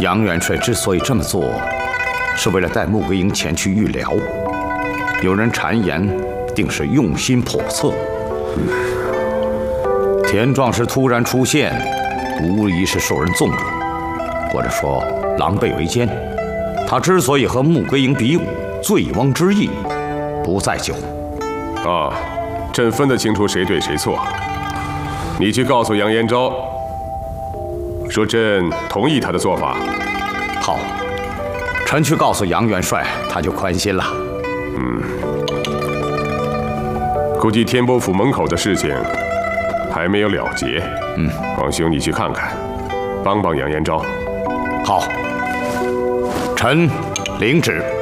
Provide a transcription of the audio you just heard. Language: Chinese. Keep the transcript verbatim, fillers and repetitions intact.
杨元帅之所以这么做，是为了带穆桂英前去预疗。有人谗言，定是用心叵测。田壮士突然出现，无疑是受人纵容，或者说狼狈为奸。他之所以和穆桂英比武，醉翁之意不在酒。 啊，朕分得清楚谁对谁错。你去告诉杨延昭，说朕同意他的做法。 好，臣去告诉杨元帅，他就宽心了。 嗯，估计天波府门口的事情还没有了结。 嗯， 皇兄，你去看看，帮帮杨延昭。 好，臣领旨。